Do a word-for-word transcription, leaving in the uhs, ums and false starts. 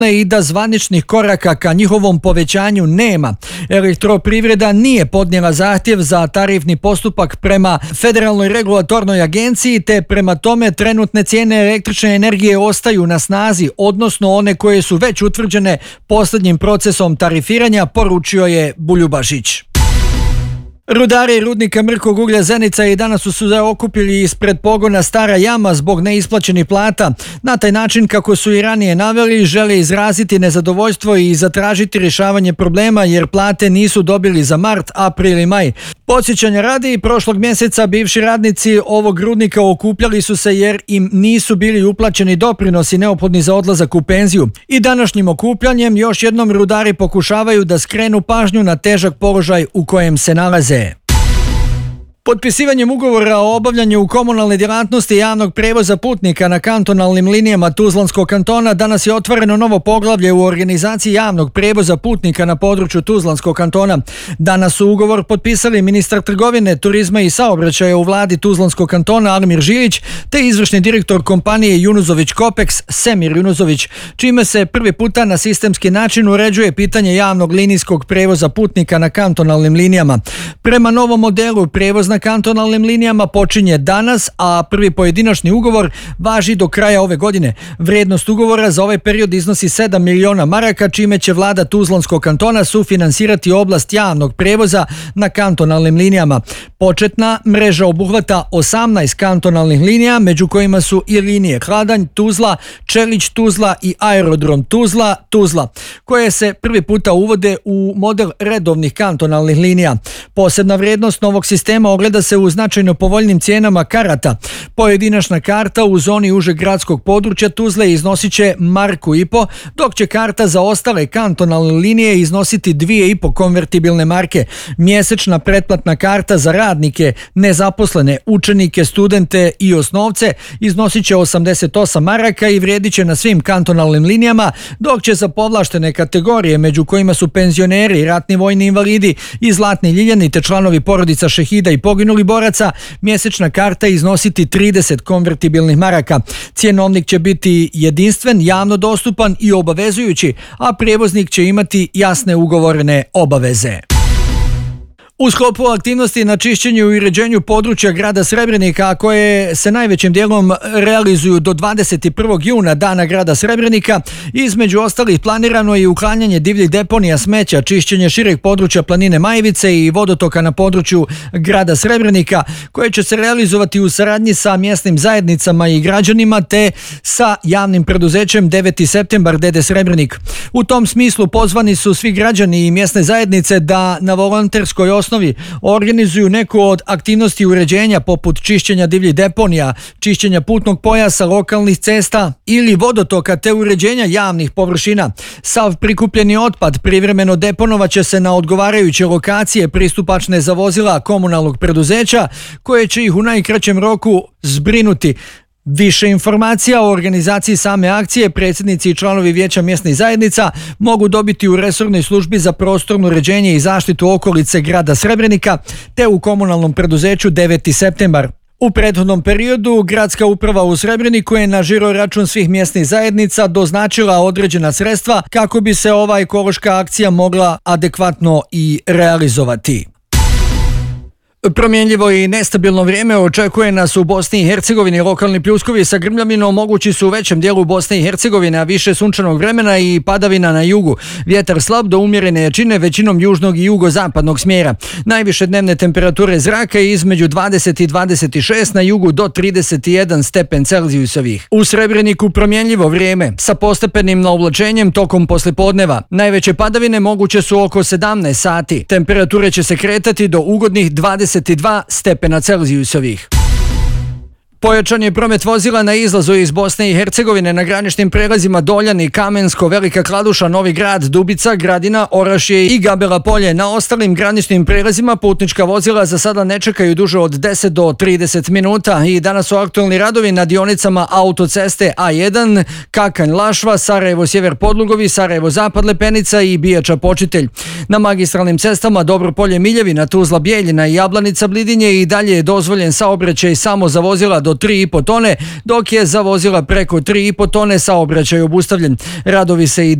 i da zvaničnih koraka ka njihovom povećanju nema. Elektroprivreda nije podnijela zahtjev za tarifni postupak prema Federalnoj regulatornoj agenciji, te prema tome trenutne cijene električne energije ostaju na snazi, odnosno one koje su već utvrđene posljednjim procesom tarifiranja, poručio je Buljubašić. Rudari rudnika mrkog uglja Zenica i danas su se okupili ispred pogona Stara Jama zbog neisplaćenih plata. Na taj način, kako su i ranije naveli, žele izraziti nezadovoljstvo i zatražiti rješavanje problema jer plate nisu dobili za mart, april i maj. Podsjećanja radi, prošlog mjeseca bivši radnici ovog rudnika okupljali su se jer im nisu bili uplaćeni doprinosi neophodni za odlazak u penziju. I današnjim okupljanjem još jednom rudari pokušavaju da skrenu pažnju na težak položaj u kojem se nalaze. Potpisivanjem ugovora o obavljanju komunalne djelatnosti javnog prevoza putnika na kantonalnim linijama Tuzlanskog kantona danas je otvoreno novo poglavlje u organizaciji javnog prevoza putnika na području Tuzlanskog kantona. Danas su ugovor potpisali ministar trgovine, turizma i saobraćaja u vladi Tuzlanskog kantona Almir Žilić te izvršni direktor kompanije Junuzović Kopeks Semir Junuzović, čime se prvi puta na sistemski način uređuje pitanje javnog linijskog prevoza putnika na kantonalnim linijama. Prema novom modelu prevoz na kantonalnim linijama počinje danas, a prvi pojedinačni ugovor važi do kraja ove godine. Vrijednost ugovora za ovaj period iznosi sedam miliona maraka, čime će vlada Tuzlanskog kantona sufinansirati oblast javnog prevoza na kantonalnim linijama. Početna mreža obuhvata osamnaest kantonalnih linija, među kojima su i linije Kladanj, Tuzla, Čelić, Tuzla i aerodrom Tuzla, Tuzla, koje se prvi puta uvode u model redovnih kantonalnih linija. Posebna vrijednost novog sistema ogleda se u značajno povoljnim cijenama karata. Pojedinačna karta u zoni užeg gradskog područja Tuzle iznosit će marku i po, dok će karta za ostale kantonalne linije iznositi dvije i po konvertibilne marke. Mjesečna pretplatna karta za radnike, nezaposlene, učenike, studente i osnovce iznosit će osamdeset osam maraka i vrijedit će na svim kantonalnim linijama, dok će za povlaštene kategorije, među kojima su penzioneri, ratni vojni invalidi i zlatni ljiljani te članovi porodica šehida i poginulih boraca, mjesečna karta iznositi trideset konvertibilnih maraka. Cjenovnik će biti jedinstven, javno dostupan i obavezujući, a prijevoznik će imati jasne ugovorene obaveze. U sklopu aktivnosti na čišćenju i uređenju područja grada Srebrenika, koje se najvećim dijelom realizuju do dvadeset prvog juna, dana grada Srebrenika, između ostalih planirano je i uklanjanje divljih deponija smeća, čišćenje šireg područja planine Majevice i vodotoka na području grada Srebrenika, koje će se realizovati u saradnji sa mjesnim zajednicama i građanima te sa javnim preduzećem deveti septembar D D Srebrenik. U tom smislu pozvani su svi građani i mjesne zajednice da na volonterskoj osnovi organizuju neku od aktivnosti uređenja poput čišćenja divljih deponija, čišćenja putnog pojasa, lokalnih cesta ili vodotoka te uređenja javnih površina. Sav prikupljeni otpad privremeno deponovaće se na odgovarajuće lokacije pristupačne za vozila komunalnog preduzeća, koje će ih u najkraćem roku zbrinuti. Više informacija o organizaciji same akcije predsjednici i članovi vijeća mjesnih zajednica mogu dobiti u resornoj službi za prostorno uređenje i zaštitu okolice grada Srebrenika te u komunalnom preduzeću deveti septembar. U prethodnom periodu gradska uprava u Srebreniku je na žiro račun svih mjesnih zajednica doznačila određena sredstva kako bi se ova ekološka akcija mogla adekvatno i realizovati. Promjenljivo i nestabilno vrijeme očekuje nas u Bosni i Hercegovini. Lokalni pljuskovi sa grmljavinom mogući su u većem dijelu Bosne i Hercegovine, a više sunčanog vremena i padavina na jugu. Vjetar slab do umjerene jačine, većinom južnog i jugozapadnog smjera. Najviše dnevne temperature zraka je između dvadeset i dvadeset šest, na jugu do trideset jedan stepen Celzijusovih. U Srebreniku promjenljivo vrijeme sa postepenim naoblačenjem tokom poslijepodneva. Najveće padavine moguće su oko sedamnaest sati. Temperature će se kretati do ugodnih dvadeset dva stepena Celzijusovih. Pojačan je promet vozila na izlazu iz Bosne i Hercegovine na graničnim prelazima Doljani, Kamensko, Velika Kladuša, Novi Grad, Dubica, Gradina, Orašje i Gabela Polje. Na ostalim graničnim prelazima putnička vozila za sada ne čekaju duže od deset do trideset minuta i danas su aktualni radovi na dionicama autoceste A jedan, Kakanj Lašva, Sarajevo Sjever Podlugovi, Sarajevo Zapad Lepenica i Bijača Počitelj. Na magistralnim cestama Dobropolje Miljevina, Tuzla Bijeljina i Jablanica Blidinje i dalje je dozvoljen saobraćaj samo za vozila do do tri i po tone, dok je za vozila preko tri i po tone saobraćaj obustavljen. Radovi se i